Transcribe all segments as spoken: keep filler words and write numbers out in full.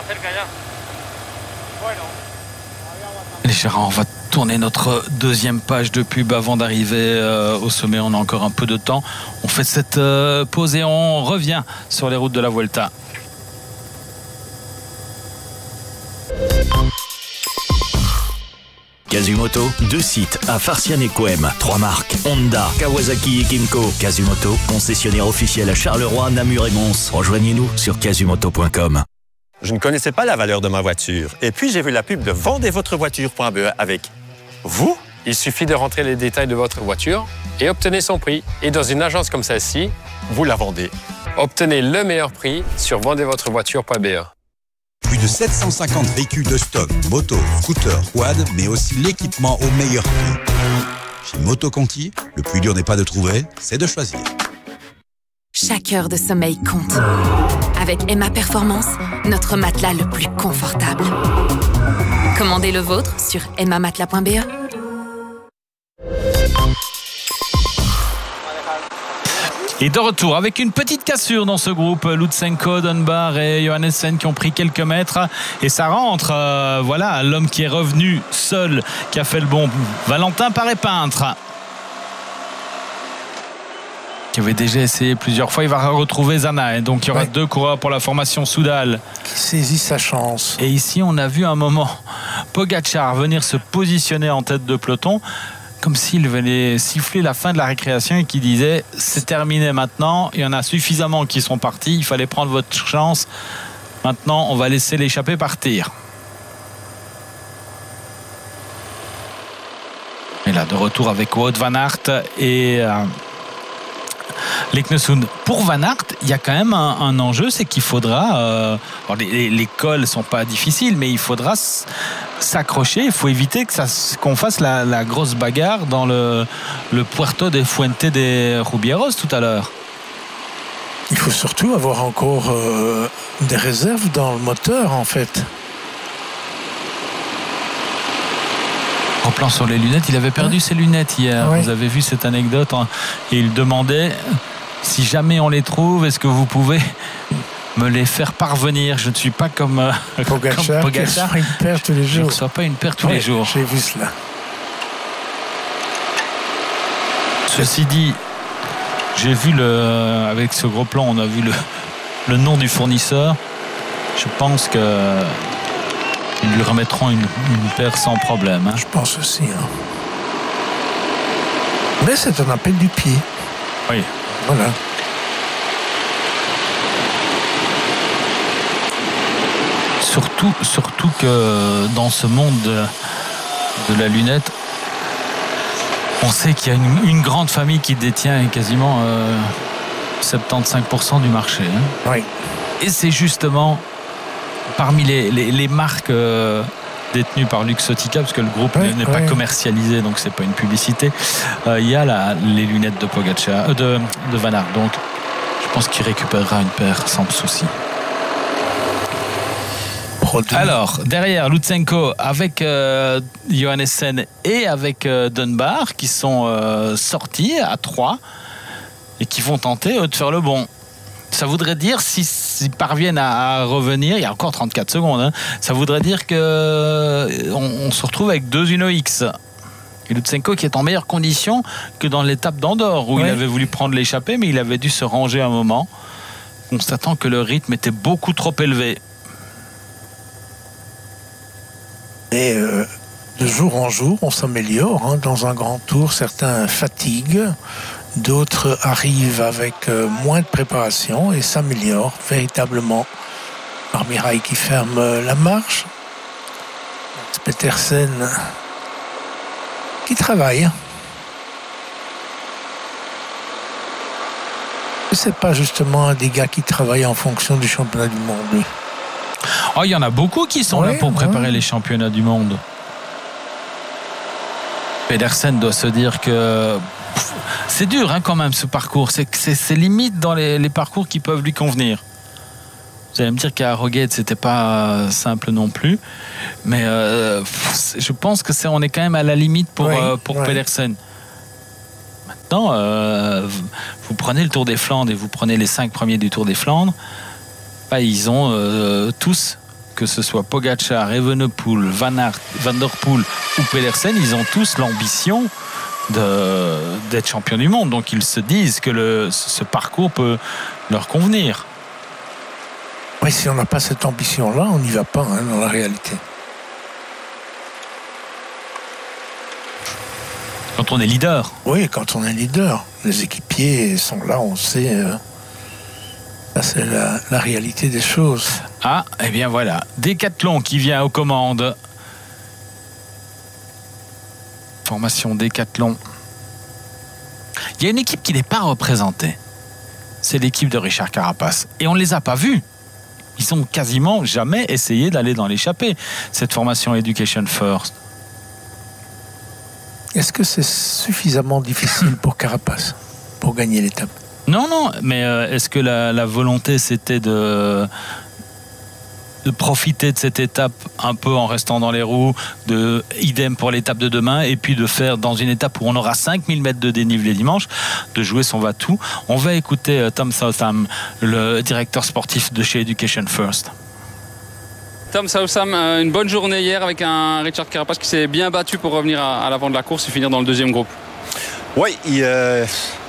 Les Gérard, on va tourner notre deuxième page de pub avant d'arriver euh, au sommet. On a encore un peu de temps. On fait cette euh, pause et on revient sur les routes de la Vuelta. Casumoto, deux sites à Farciane et Coem, trois marques, Honda, Kawasaki et Kymco. Casumoto, concessionnaire officiel à Charleroi, Namur et Mons. Rejoignez-nous sur casumoto point com. Je ne connaissais pas la valeur de ma voiture. Et puis, j'ai vu la pub de vendez votre voiture point b e avec vous. Il suffit de rentrer les détails de votre voiture et obtenez son prix. Et dans une agence comme celle-ci, vous la vendez. Obtenez le meilleur prix sur vendez votre voiture point b e. Plus de sept cent cinquante véhicules de stock, motos, scooters, quad, mais aussi l'équipement au meilleur prix. Chez Moto Conti, le plus dur n'est pas de trouver, c'est de choisir. Chaque heure de sommeil compte. Avec Emma Performance, notre matelas le plus confortable. Commandez le vôtre sur emma matelas point b e. Et de retour avec une petite cassure dans ce groupe, Lutsenko, Dunbar et Johannessen qui ont pris quelques mètres et ça rentre, euh, voilà, l'homme qui est revenu seul, qui a fait le bon, Valentin Paré-Peintre, qui avait déjà essayé plusieurs fois. Il va retrouver Zana, et donc il y aura ouais. deux coureurs pour la formation Soudal qui saisit sa chance. Et ici on a vu un moment Pogačar venir se positionner en tête de peloton comme s'il venait siffler la fin de la récréation et qui disait c'est terminé maintenant, il y en a suffisamment qui sont partis, il fallait prendre votre chance, maintenant on va laisser l'échappée partir. Et là de retour avec Wout van Aert et euh, Leknesund. Pour Van Aert, il y a quand même un, un enjeu, c'est qu'il faudra euh, alors les, les cols sont pas difficiles, mais il faudra s'accrocher, il faut éviter que ça, qu'on fasse la, la grosse bagarre dans le, le Puerto de Fuente de Rubieros tout à l'heure. Il faut surtout avoir encore euh, des réserves dans le moteur en fait. En plan sur les lunettes, il avait perdu ouais. ses lunettes hier. Ouais. Vous avez vu cette anecdote hein, et il demandait si jamais on les trouve, est-ce que vous pouvez me les faire parvenir. Je ne suis pas comme euh, Pogačar, qui reçoit une paire tous les jours. Je ne reçois pas une paire tous ouais, les jours. J'ai vu cela. Ceci dit, j'ai vu le avec ce gros plan, on a vu le le nom du fournisseur. Je pense que ils lui remettront une, une paire sans problème. Hein. Je pense aussi. Hein. Mais c'est un appel du pied. Oui. Voilà. Surtout, surtout que dans ce monde de, de la lunette, on sait qu'il y a une, une grande famille qui détient quasiment euh, soixante-quinze pour cent du marché. Hein. Oui. Et c'est justement parmi les, les, les marques euh, détenues par Luxottica, parce que le groupe oui, n'est oui. pas commercialisé, donc c'est pas une publicité. Euh, il y a la, les lunettes de Pogačar, euh, de, de Van Aert. Donc, je pense qu'il récupérera une paire sans souci. Alors, derrière, Lutsenko avec euh, Johannessen et avec euh, Dunbar qui sont euh, sortis à trois et qui vont tenter euh, de faire le bon. Ça voudrait dire, s'ils si, si parviennent à, à revenir, il y a encore trente-quatre secondes, hein, ça voudrait dire qu'on on se retrouve avec deux Uno X. Et Lutsenko qui est en meilleure condition que dans l'étape d'Andorre où oui. il avait voulu prendre l'échappée, mais il avait dû se ranger un moment, constatant que le rythme était beaucoup trop élevé. Et euh, de jour en jour, on s'améliore. Hein. Dans un grand tour, certains fatiguent, d'autres arrivent avec euh, moins de préparation et s'améliorent véritablement. Armirail qui ferme euh, la marche. Petersen qui travaille. C'est pas justement un des gars qui travaille en fonction du championnat du monde, lui. Oh, il y en a beaucoup qui sont oui, là pour préparer oui. les championnats du monde. Pedersen doit se dire que pff, c'est dur hein, quand même ce parcours. C'est, c'est, c'est limite dans les, les parcours qui peuvent lui convenir. Vous allez me dire qu'à Harrogate c'était pas simple non plus, mais euh, pff, je pense que c'est on est quand même à la limite pour oui, euh, pour oui. Pedersen. Maintenant, euh, vous prenez le Tour des Flandres et vous prenez les cinq premiers du Tour des Flandres. Bah, ils ont euh, tous que ce soit Pogačar, Evenepoel, Van Aert, Van der Poel ou Pedersen, ils ont tous l'ambition de, d'être champions du monde. Donc ils se disent que le, ce parcours peut leur convenir. Oui, si on n'a pas cette ambition-là, on n'y va pas hein, dans la réalité. Quand on est leader. Oui, quand on est leader. Les équipiers sont là, on sait. Euh, ça, c'est la, la réalité des choses. Ah, et eh bien voilà. Decathlon qui vient aux commandes. Formation Decathlon. Il y a une équipe qui n'est pas représentée. C'est l'équipe de Richard Carapace. Et on ne les a pas vus. Ils ont quasiment jamais essayé d'aller dans l'échappée. Cette formation Education First. Est-ce que c'est suffisamment difficile pour Carapace pour gagner l'étape? Non, non, mais euh, est-ce que la, la volonté c'était de, de profiter de cette étape un peu en restant dans les roues, de idem pour l'étape de demain, et puis de faire dans une étape où on aura cinq mille mètres de dénivelé dimanche, de jouer son va-tout. On va écouter euh, Tom Southam, le directeur sportif de chez Education First. Tom Southam, une bonne journée hier avec un Richard Carapace qui s'est bien battu pour revenir à, à l'avant de la course et finir dans le deuxième groupe. Oui, il, euh,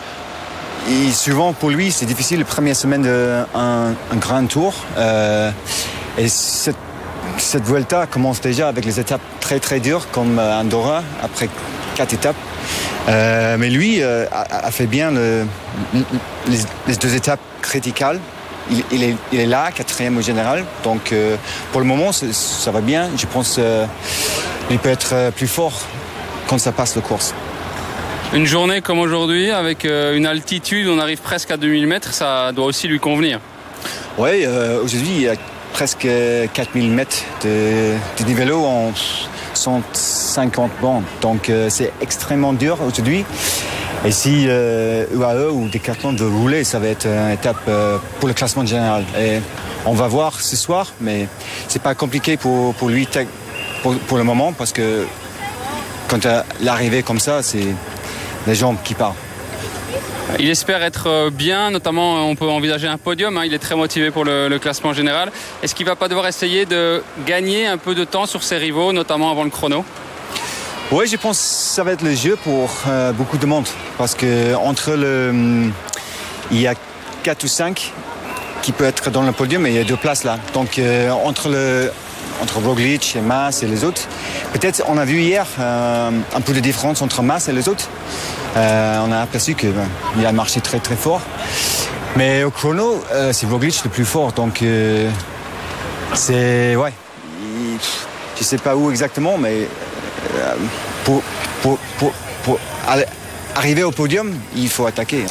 il, souvent pour lui c'est difficile la première semaine d'un un, un grand tour. Euh, et cette, cette Vuelta commence déjà avec les étapes très très dures comme Andorra après quatre étapes. Euh, mais lui euh, a, a fait bien le, les, les deux étapes critiques. Il, il, est, il est là, quatrième au général. Donc euh, pour le moment, ça va bien. Je pense qu'il euh, peut être plus fort quand ça passe la course. Une journée comme aujourd'hui, avec euh, une altitude, on arrive presque à deux mille mètres, ça doit aussi lui convenir. Oui, euh, aujourd'hui, il y a presque quatre mille mètres de, de dénivelé en cent cinquante bandes. Donc euh, c'est extrêmement dur aujourd'hui. Et si euh, U A E ou Decathlon veut rouler, ça va être une étape euh, pour le classement général. Et on va voir ce soir, mais c'est pas compliqué pour, pour lui pour, pour le moment, parce que quand l'arrivée comme ça, c'est les jambes qui partent. Il espère être bien, notamment on peut envisager un podium, hein. Il est très motivé pour le, le classement général. Est-ce qu'il ne va pas devoir essayer de gagner un peu de temps sur ses rivaux, notamment avant le chrono ? Oui, je pense que ça va être le jeu pour euh, beaucoup de monde, parce que entre le, il y a quatre ou cinq qui peuvent être dans le podium, et il y a deux places là. Donc euh, entre le entre Roglic et Mas et les autres, peut-être on a vu hier euh, un peu de différence entre Mas et les autres. Euh, on a aperçu qu'il ben, a marché très très fort, mais au chrono, euh, c'est Roglic le plus fort. Donc euh, c'est ouais, il, je sais pas où exactement, mais Pour, pour, pour, pour arriver au podium, il faut attaquer.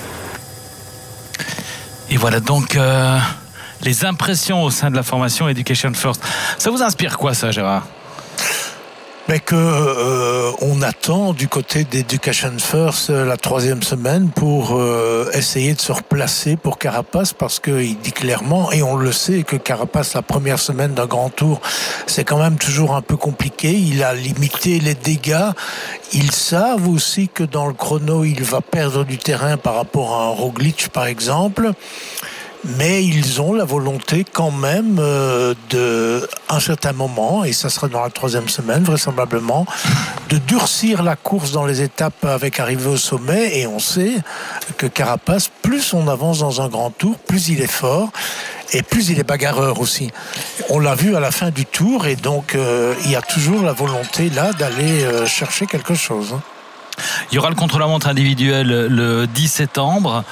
Et voilà donc euh, les impressions au sein de la formation Education First. Ça vous inspire quoi ça, Gérard ? Mais que euh, on attend du côté d'Education First euh, la troisième semaine pour euh, essayer de se replacer pour Carapace, parce qu'il dit clairement, et on le sait, que Carapace la première semaine d'un grand tour, c'est quand même toujours un peu compliqué. Il a limité les dégâts. Ils savent aussi que dans le chrono, il va perdre du terrain par rapport à un Roglic par exemple. Mais ils ont la volonté quand même euh, de, à un certain moment, et ça sera dans la troisième semaine vraisemblablement, de durcir la course dans les étapes avec arrivée au sommet. Et on sait que Carapace, plus on avance dans un grand tour, plus il est fort et plus il est bagarreur aussi. On l'a vu à la fin du tour, et donc euh, il y a toujours la volonté là d'aller euh, chercher quelque chose. Il y aura le contre-la-montre individuel le dix septembre.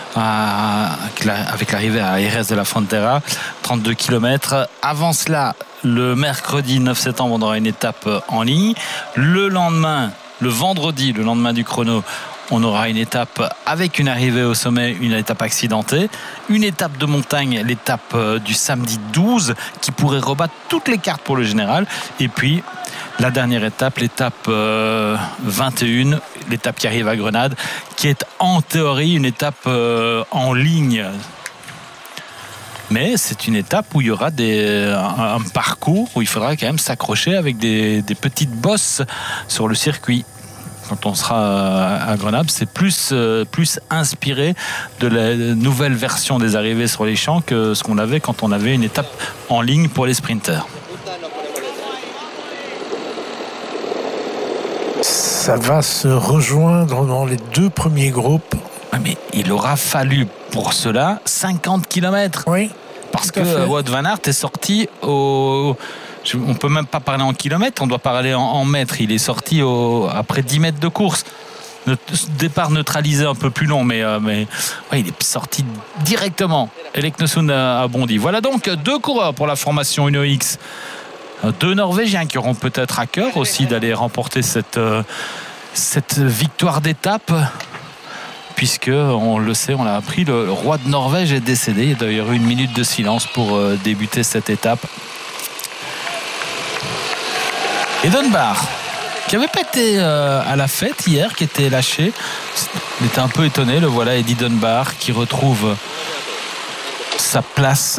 Avec l'arrivée à Jerez de la Frontera, trente-deux kilomètres. Avant cela, le mercredi neuf septembre, on aura une étape en ligne. Le lendemain, le vendredi, le lendemain du chrono, on aura une étape avec une arrivée au sommet, une étape accidentée. Une étape de montagne, l'étape du samedi douze, qui pourrait rebattre toutes les cartes pour le général. Et puis, la dernière étape, l'étape euh, vingt et un, l'étape qui arrive à Grenade, qui est en théorie une étape euh, en ligne. Mais c'est une étape où il y aura des, un, un parcours où il faudra quand même s'accrocher avec des, des petites bosses sur le circuit. quand on sera à Grenoble, c'est plus, euh, plus inspiré de la nouvelle version des arrivées sur les champs que ce qu'on avait quand on avait une étape en ligne pour les sprinters. Ça va se rejoindre dans les deux premiers groupes. Ah, mais il aura fallu pour cela cinquante kilomètres. Oui. Parce que Wout van Aert est sorti au... On ne peut même pas parler en kilomètres, on doit parler en, en mètres. Il est sorti au... après dix mètres de course. Le départ neutralisé un peu plus long, mais, euh, mais ouais, il est sorti directement. Et Leknesund a, a bondi. Voilà donc deux coureurs pour la formation Uno X. Deux Norvégiens qui auront peut-être à cœur aussi d'aller remporter cette, euh, cette victoire d'étape. Puisque, on le sait, on l'a appris, le roi de Norvège est décédé. Il y a d'ailleurs eu une minute de silence pour euh, débuter cette étape. Et Dunbar, qui n'avait pas été euh, à la fête hier, qui était lâché. Il était un peu étonné, le voilà, Eddie Dunbar, qui retrouve sa place.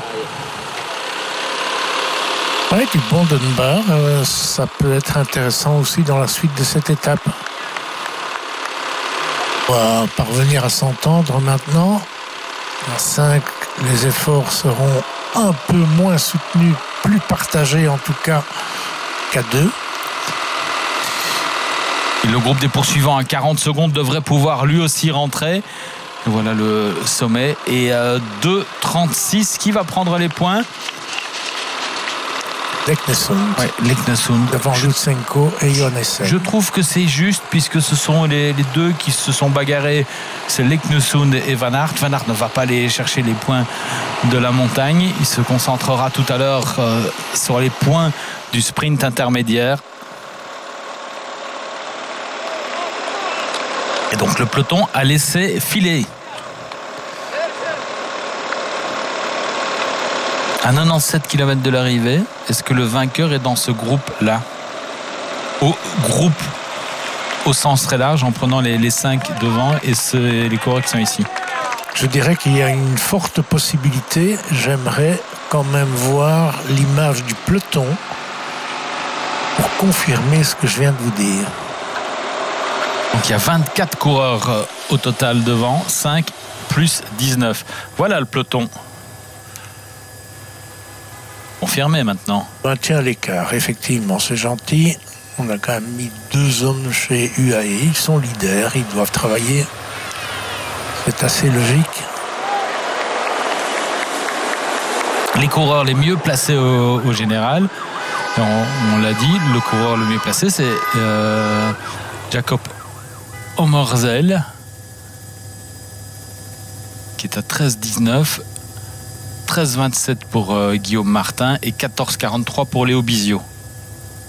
Oui, du bon Dunbar, euh, ça peut être intéressant aussi dans la suite de cette étape. On va parvenir à s'entendre maintenant. À cinq, les efforts seront un peu moins soutenus, plus partagés en tout cas qu'à deux. Et le groupe des poursuivants à quarante secondes devrait pouvoir lui aussi rentrer. Et voilà le sommet. Et euh, deux trente-six, qui va prendre les points? Leknesund. Ouais, Leknesund. Devant Lutsenko et Johannessen. Je trouve que c'est juste puisque ce sont les, les deux qui se sont bagarrés. C'est Leknesund et Van Aert. Van Aert ne va pas aller chercher les points de la montagne. Il se concentrera tout à l'heure euh, sur les points du sprint intermédiaire. Et donc le peloton a laissé filer. À quatre-vingt-dix-sept kilomètres de l'arrivée, est-ce que le vainqueur est dans ce groupe-là? Au groupe, au sens très large, en prenant les, les cinq devant et ce, les coureurs qui sont ici. Je dirais qu'il y a une forte possibilité. J'aimerais quand même voir l'image du peloton pour confirmer ce que je viens de vous dire. Donc il y a vingt-quatre coureurs au total devant, cinq plus dix-neuf. Voilà le peloton. Confirmé maintenant. Maintien à l'écart, effectivement, c'est gentil. On a quand même mis deux hommes chez U A E. Ils sont leaders, ils doivent travailler. C'est assez logique. Les coureurs les mieux placés au, au général. On, on l'a dit, le coureur le mieux placé, c'est euh, Jacob Omerzel, qui est à treize dix-neuf. treize vingt-sept pour euh, Guillaume Martin et quatorze quarante-trois pour Léo Bizio.